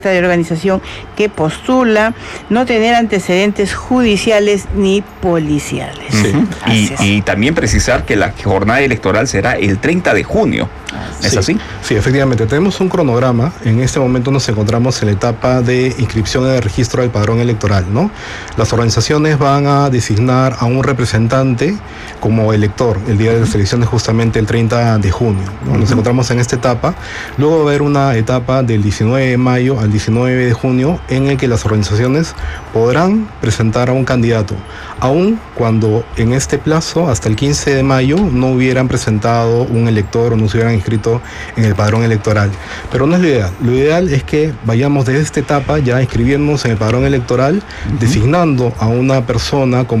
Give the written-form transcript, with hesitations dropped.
de organización que postula no tener antecedentes judiciales ni policiales. Sí. Y también precisar que la jornada electoral será el 30 de junio. ¿Es así? Sí, efectivamente. Tenemos un cronograma. En este momento nos encontramos en la etapa de inscripción en el registro del padrón electoral, ¿no? Las organizaciones van a designar a un representante como elector el día de las elecciones, justamente el 30 de junio, ¿no? Nos encontramos en esta etapa. Luego va a haber una etapa del 19 de mayo al 19 de junio en el que las organizaciones podrán presentar a un candidato, aun cuando en este plazo, hasta el 15 de mayo, no hubieran presentado un elector o no se hubieran inscrito en el padrón electoral. Pero no es lo ideal. Lo ideal es que vayamos desde esta etapa ya inscribiéndonos en el padrón electoral, designando a una persona como